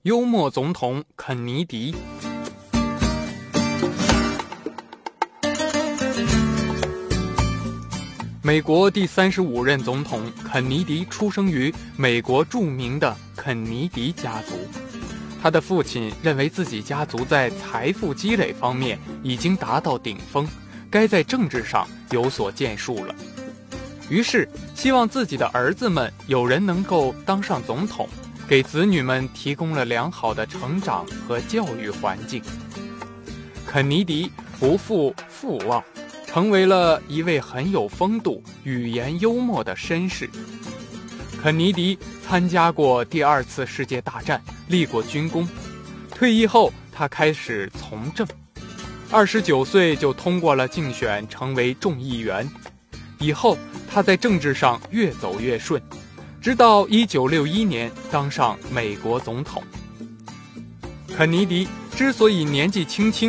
幽默总统肯尼迪。美国第35任总统肯尼迪出生于美国著名的肯尼迪家族。他的父亲认为自己家族在财富积累方面已经达到顶峰，该在政治上有所建树了。于是希望自己的儿子们有人能够当上总统，给子女们提供了良好的成长和教育环境。肯尼迪不负父望，成为了一位很有风度、语言幽默的绅士。肯尼迪参加过第2次世界大战，立过军功。退役后，他开始从政。29岁就通过了竞选，成为众议员。以后，他在政治上越走越顺，直到1961年当上美国总统。肯尼迪之所以年纪轻轻